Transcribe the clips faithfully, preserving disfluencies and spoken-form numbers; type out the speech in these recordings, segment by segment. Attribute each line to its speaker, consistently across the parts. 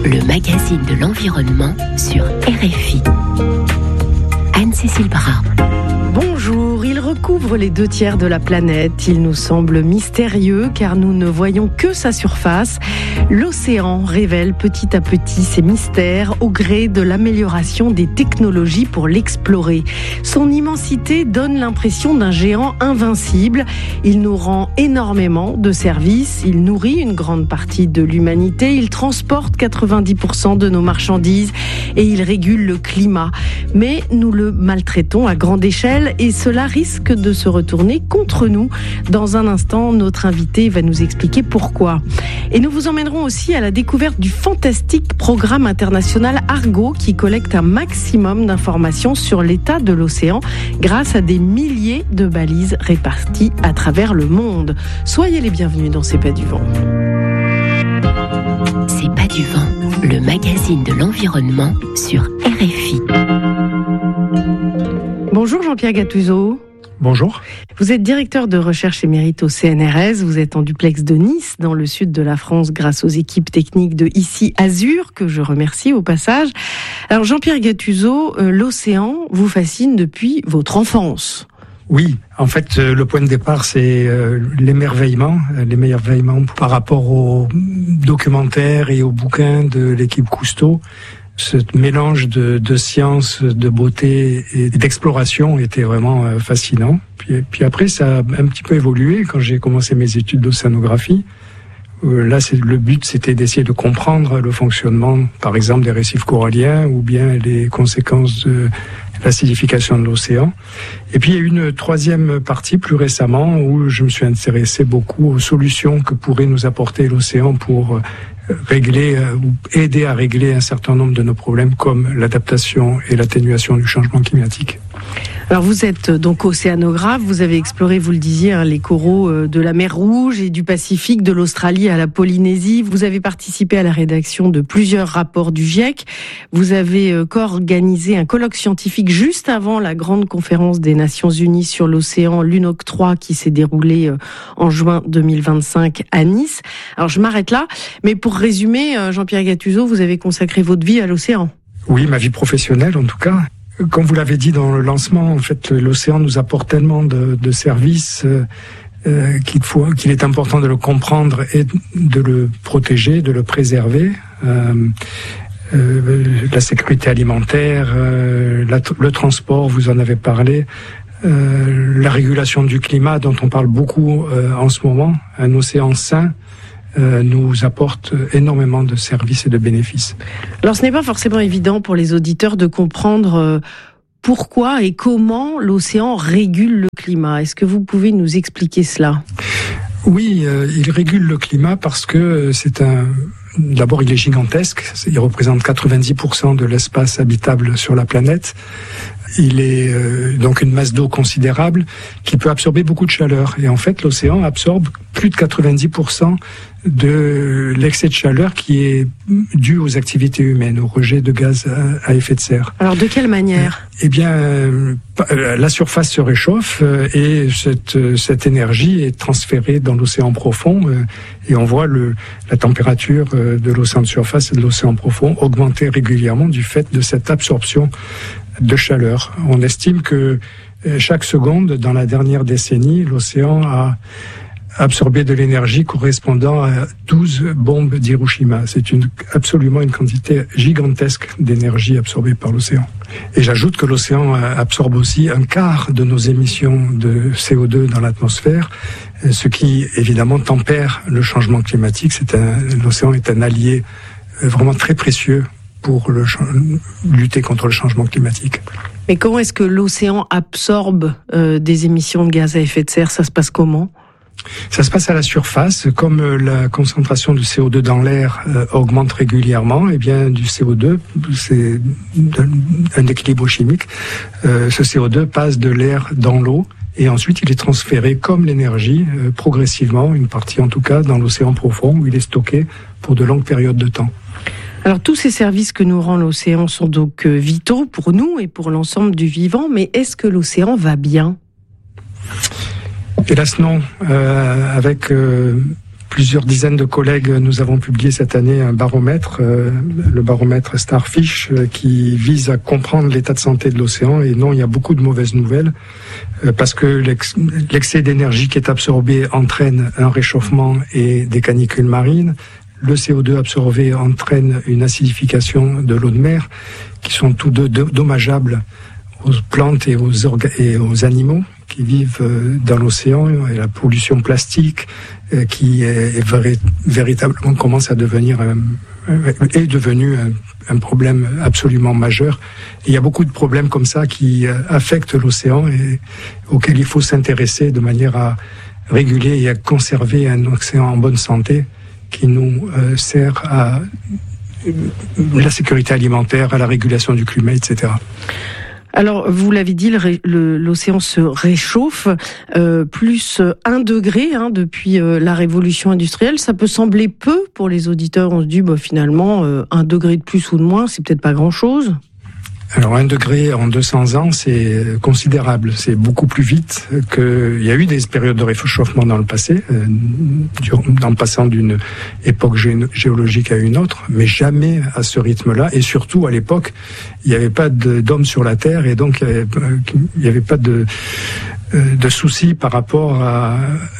Speaker 1: le magazine de l'environnement sur R F I. Anne-Cécile Bras.
Speaker 2: Bonjour, il recouvre les deux tiers de la planète. Il nous semble mystérieux car nous ne voyons que sa surface. L'océan révèle petit à petit ses mystères au gré de l'amélioration des technologies pour l'explorer. Son immensité donne l'impression d'un géant invincible. Il nous rend énormément de services. Il nourrit une grande partie de l'humanité. Il transporte quatre-vingt-dix pour cent de nos marchandises et il régule le climat. Mais nous le maltraitons à grande échelle et cela risque de se retourner contre nous. Dans un instant, notre invité va nous expliquer pourquoi. Et nous vous emmènerons aussi à la découverte du fantastique programme international Argo qui collecte un maximum d'informations sur l'état de l'océan grâce à des milliers de balises réparties à travers le monde. Soyez les bienvenus dans C'est pas du vent.
Speaker 1: C'est pas du vent, le magazine de l'environnement sur R F I.
Speaker 2: Bonjour Jean-Pierre Gattuso.
Speaker 3: Bonjour.
Speaker 2: Vous êtes directeur de recherche émérite au C N R S. Vous êtes en duplex de Nice, dans le sud de la France, grâce aux équipes techniques de Ici Azur, que je remercie au passage. Alors Jean-Pierre Gattuso, euh, l'océan vous fascine depuis votre enfance.
Speaker 3: Oui, en fait, euh, le point de départ, c'est euh, l'émerveillement, euh, l'émerveillement par rapport aux documentaires et aux bouquins de l'équipe Cousteau. Ce mélange de, de science, de beauté et d'exploration était vraiment euh, fascinant. Puis, puis après, ça a un petit peu évolué quand j'ai commencé mes études d'océanographie. Euh, là, c'est, le but, c'était d'essayer de comprendre le fonctionnement, par exemple, des récifs coralliens ou bien les conséquences de l'acidification de l'océan. Et puis, il y a eu une troisième partie plus récemment où je me suis intéressé beaucoup aux solutions que pourrait nous apporter l'océan pour régler euh, ou aider à régler un certain nombre de nos problèmes comme l'adaptation et l'atténuation du changement climatique.
Speaker 2: Alors vous êtes donc océanographe, vous avez exploré, vous le disiez, hein, les coraux de la mer Rouge et du Pacifique, de l'Australie à la Polynésie. Vous avez participé à la rédaction de plusieurs rapports du GIEC. Vous avez co-organisé un colloque scientifique juste avant la grande conférence des Nations Unies sur l'océan, l'U N O C trois, qui s'est déroulée en juin deux mille vingt-cinq à Nice. Alors je m'arrête là, mais pour résumer, Jean-Pierre Gattuso, vous avez consacré votre vie à l'océan.
Speaker 3: Oui, ma vie professionnelle en tout cas. Comme vous l'avez dit dans le lancement, en fait, l'océan nous apporte tellement de, de services euh, qu'il faut, qu'il est important de le comprendre et de le protéger, de le préserver. Euh, euh, la sécurité alimentaire, euh, la, le transport, vous en avez parlé. Euh, la régulation du climat, dont on parle beaucoup euh, en ce moment. Un océan sain Euh, nous apporte énormément de services et de bénéfices.
Speaker 2: Alors ce n'est pas forcément évident pour les auditeurs de comprendre euh, pourquoi et comment l'océan régule le climat. Est-ce que vous pouvez nous expliquer cela ?
Speaker 3: Oui, euh, il régule le climat parce que c'est un... D'abord, il est gigantesque. Il représente quatre-vingt-dix pour cent de l'espace habitable sur la planète. Il est euh, donc une masse d'eau considérable qui peut absorber beaucoup de chaleur. Et en fait, l'océan absorbe plus de quatre-vingt-dix pour cent de l'excès de chaleur qui est dû aux activités humaines, au rejet de gaz à, à effet de serre.
Speaker 2: Alors, de quelle manière ?
Speaker 3: Eh bien, euh, la surface se réchauffe euh, et cette, cette énergie est transférée dans l'océan profond euh, et on voit le, la température euh, de l'océan de surface et de l'océan profond augmenter régulièrement du fait de cette absorption de chaleur. On estime que chaque seconde, dans la dernière décennie, l'océan a absorbé de l'énergie correspondant à douze bombes d'Hiroshima. C'est une, absolument une quantité gigantesque d'énergie absorbée par l'océan. Et j'ajoute que l'océan absorbe aussi un quart de nos émissions de C O deux dans l'atmosphère, ce qui évidemment tempère le changement climatique. C'est un, l'océan est un allié vraiment très précieux pour le, lutter contre le changement climatique.
Speaker 2: Mais comment est-ce que l'océan absorbe euh, des émissions de gaz à effet de serre ? Ça se passe comment ?
Speaker 3: Ça se passe à la surface. Comme euh, la concentration de C O deux dans l'air euh, augmente régulièrement, et eh bien du C O deux, c'est un, un équilibre chimique. Euh, ce C O deux passe de l'air dans l'eau et ensuite il est transféré comme l'énergie euh, progressivement, une partie en tout cas, dans l'océan profond où il est stocké pour de longues périodes de temps.
Speaker 2: Alors tous ces services que nous rend l'océan sont donc euh, vitaux pour nous et pour l'ensemble du vivant, mais est-ce que l'océan va bien ?
Speaker 3: Hélas non, euh, avec euh, plusieurs dizaines de collègues, nous avons publié cette année un baromètre, euh, le baromètre Starfish, euh, qui vise à comprendre l'état de santé de l'océan. Et non, il y a beaucoup de mauvaises nouvelles, euh, parce que l'ex- l'excès d'énergie qui est absorbé entraîne un réchauffement et des canicules marines. Le C O deux absorbé entraîne une acidification de l'eau de mer, qui sont tous deux dommageables aux plantes et aux, orga- et aux animaux qui vivent dans l'océan, et la pollution plastique euh, qui est, est vrai, véritablement commence à devenir un, est devenu un, un problème absolument majeur. Et il y a beaucoup de problèmes comme ça qui euh, affectent l'océan et auxquels il faut s'intéresser de manière à réguler et à conserver un océan en bonne santé qui nous euh, sert à euh, la sécurité alimentaire, à la régulation du climat, et cetera.
Speaker 2: Alors, vous l'avez dit, le, le, l'océan se réchauffe, euh, plus un degré hein, depuis euh, la révolution industrielle. Ça peut sembler peu pour les auditeurs. On se dit, bah, finalement, euh, un degré de plus ou de moins, c'est peut-être pas grand-chose.
Speaker 3: Alors un degré en deux cents ans, c'est considérable. C'est beaucoup plus vite que... Il y a eu des périodes de réchauffement dans le passé, euh, en passant d'une époque gé- géologique à une autre, mais jamais à ce rythme-là. Et surtout, à l'époque, il n'y avait pas de, d'hommes sur la Terre, et donc il n'y avait pas de, de soucis par rapport à,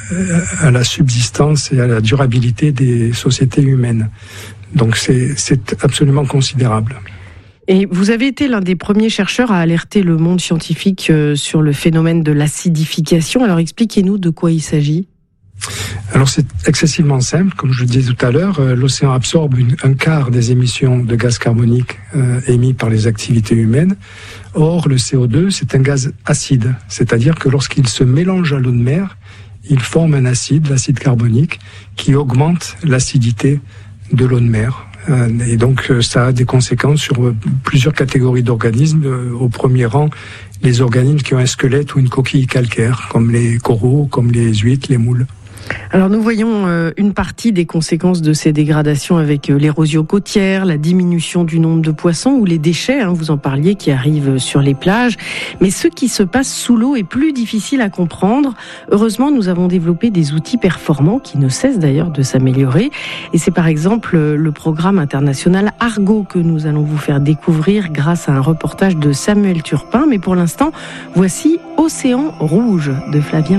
Speaker 3: à la subsistance et à la durabilité des sociétés humaines. Donc c'est, c'est absolument considérable.
Speaker 2: Et vous avez été l'un des premiers chercheurs à alerter le monde scientifique sur le phénomène de l'acidification. Alors expliquez-nous de quoi il s'agit.
Speaker 3: Alors c'est excessivement simple, comme je le disais tout à l'heure, euh, l'océan absorbe une, un quart des émissions de gaz carbonique euh, émis par les activités humaines. Or, le C O deux, c'est un gaz acide, c'est-à-dire que lorsqu'il se mélange à l'eau de mer, il forme un acide, l'acide carbonique, qui augmente l'acidité de l'eau de mer. Et donc ça a des conséquences sur plusieurs catégories d'organismes. Au premier rang, les organismes qui ont un squelette ou une coquille calcaire, comme les coraux, comme les huîtres, les moules.
Speaker 2: Alors nous voyons euh, une partie des conséquences de ces dégradations avec euh, l'érosion côtière, la diminution du nombre de poissons ou les déchets, hein, vous en parliez, qui arrivent sur les plages. Mais ce qui se passe sous l'eau est plus difficile à comprendre. Heureusement, nous avons développé des outils performants qui ne cessent d'ailleurs de s'améliorer. Et c'est par exemple le programme international Argo que nous allons vous faire découvrir grâce à un reportage de Samuel Turpin. Mais pour l'instant, voici Océan Rouge de Flavien